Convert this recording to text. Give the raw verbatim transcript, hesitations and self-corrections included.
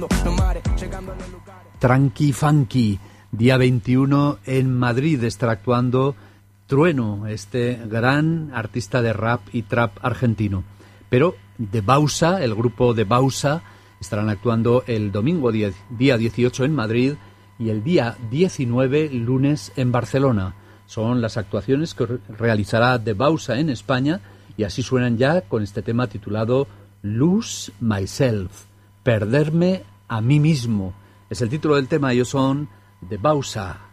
Tranqui Funky, día veintiuno en Madrid, estará actuando Trueno, este gran artista de rap y trap argentino. Pero de Bausa, el grupo de Bausa, estarán actuando el domingo día, día dieciocho en Madrid y el día diecinueve, lunes, en Barcelona. Son las actuaciones que realizará de Bausa en España y así suenan ya con este tema titulado Lose Myself, perderme a mí mismo. Es el título del tema, ellos son de Bausa.